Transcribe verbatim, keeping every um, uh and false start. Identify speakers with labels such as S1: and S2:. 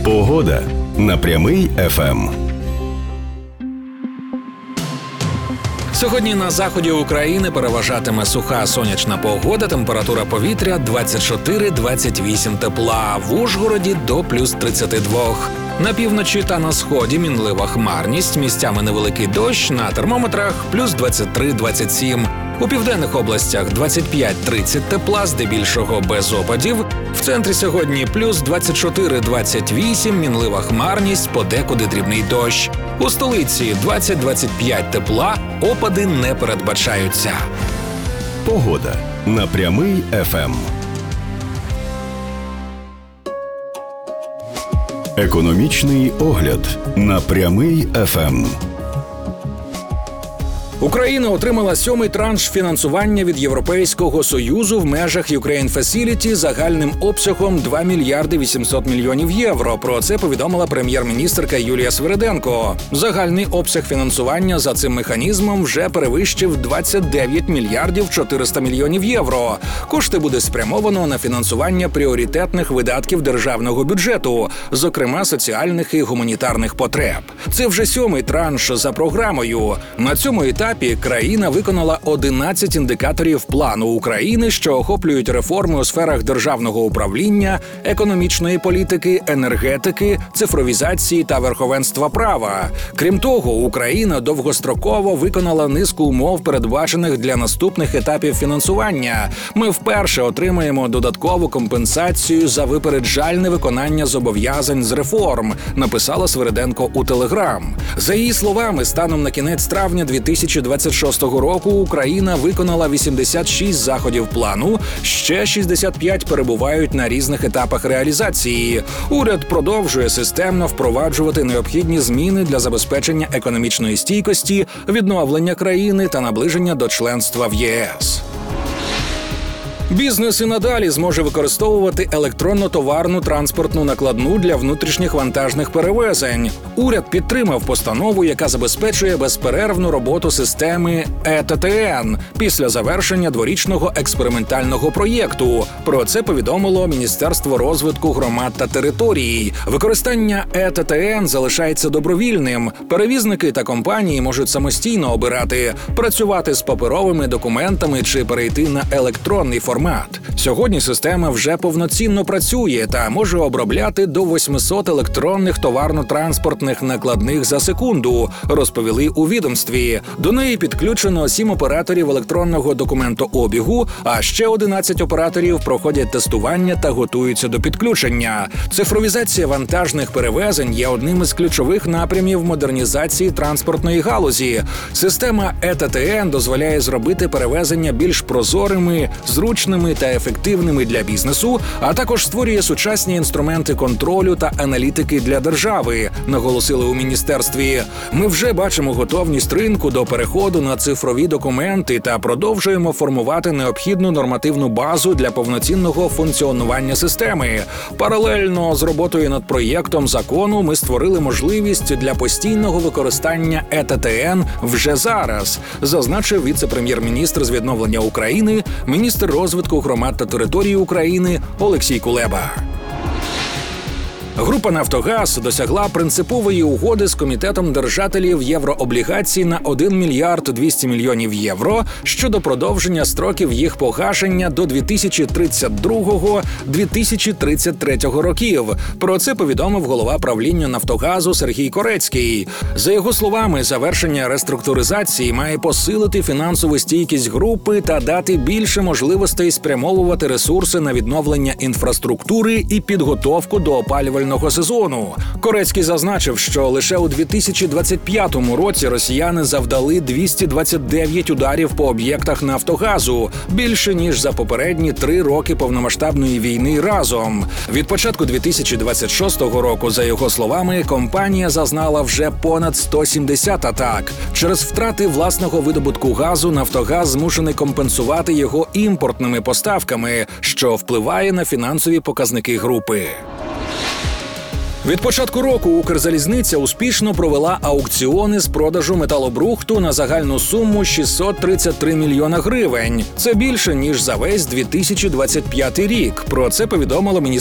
S1: Погода на Прямий еф ем.
S2: Сьогодні на заході України переважатиме суха сонячна погода, температура повітря двадцять чотири - двадцять вісім тепла, в Ужгороді до плюс тридцять два. На півночі та на сході мінлива хмарність, місцями невеликий дощ, на термометрах плюс двадцять три - двадцять сім. У південних областях двадцять п'ять - тридцять тепла, здебільшого без опадів. В центрі сьогодні плюс двадцять чотири - двадцять вісім, мінлива хмарність, подекуди дрібний дощ. У столиці двадцять - двадцять п'ять тепла, опади не передбачаються.
S1: Погода на Прямий еф ем. Економічний огляд на Прямий еф ем.
S2: Україна отримала сьомий транш фінансування від Європейського Союзу в межах Ukraine Facility загальним обсягом два мільярди вісімсот мільйонів євро. Про це повідомила прем'єр-міністерка Юлія Свериденко. Загальний обсяг фінансування за цим механізмом вже перевищив двадцять дев'ять мільярдів чотириста мільйонів євро. Кошти буде спрямовано на фінансування пріоритетних видатків державного бюджету, зокрема соціальних і гуманітарних потреб. Це вже сьомий транш за програмою. На цьому етапі країна виконала одинадцять індикаторів плану України, що охоплюють реформи у сферах державного управління, економічної політики, енергетики, цифровізації та верховенства права. Крім того, Україна довгостроково виконала низку умов, передбачених для наступних етапів фінансування. Ми вперше отримаємо додаткову компенсацію за випереджальне виконання зобов'язань з реформ, написала Свериденко у Телеграм. За її словами, станом на кінець травня дві тисячі двадцять шостого року Україна виконала вісімдесят шість заходів плану, ще шістдесят п'ять перебувають на різних етапах реалізації. Уряд продовжує системно впроваджувати необхідні зміни для забезпечення економічної стійкості, відновлення країни та наближення до членства в ЄС. Бізнес і надалі зможе використовувати електронно-товарну транспортну накладну для внутрішніх вантажних перевезень. Уряд підтримав постанову, яка забезпечує безперервну роботу системи е те те ен після завершення дворічного експериментального проєкту. Про це повідомило Міністерство розвитку громад та територій. Використання е те те ен залишається добровільним. Перевізники та компанії можуть самостійно обирати – працювати з паперовими документами чи перейти на електронний формат. Сьогодні система вже повноцінно працює та може обробляти до восьмисот електронних товарно-транспортних накладних за секунду, розповіли у відомстві. До неї підключено сім операторів електронного документообігу, а ще одинадцять операторів проходять тестування та готуються до підключення. Цифровізація вантажних перевезень є одним із ключових напрямів модернізації транспортної галузі. Система е те те ен дозволяє зробити перевезення більш прозорими, зручними та ефективними для бізнесу, а також створює сучасні інструменти контролю та аналітики для держави, наголосили у міністерстві. Ми вже бачимо готовність ринку до переходу на цифрові документи та продовжуємо формувати необхідну нормативну базу для повноцінного функціонування системи. Паралельно з роботою над проєктом закону ми створили можливість для постійного використання е те те ен вже зараз, зазначив віце-прем'єр-міністр з відновлення України, міністр розвитку громад та територій України Олексій Кулеба. Група «Нафтогаз» досягла принципової угоди з Комітетом держателів єврооблігацій на один мільярд двісті мільйонів євро щодо продовження строків їх погашення до дві тисячі тридцять другого - дві тисячі тридцять третього років. Про це повідомив голова правління «Нафтогазу» Сергій Корецький. За його словами, завершення реструктуризації має посилити фінансову стійкість групи та дати більше можливостей спрямовувати ресурси на відновлення інфраструктури і підготовку до опалювального сезону. Корецький зазначив, що лише у дві тисячі двадцять п'ятому році росіяни завдали двісті двадцять дев'ять ударів по об'єктах «Нафтогазу», більше ніж за попередні три роки повномасштабної війни разом. Від початку дві тисячі двадцять шостого року, за його словами, компанія зазнала вже понад сто сімдесят атак. Через втрати власного видобутку газу «Нафтогаз» змушений компенсувати його імпортними поставками, що впливає на фінансові показники групи. Від початку року Укрзалізниця успішно провела аукціони з продажу металобрухту на загальну суму шістсот тридцять три мільйона гривень. Це більше, ніж за весь дві тисячі двадцять п'ятий рік. Про це повідомило Міністерство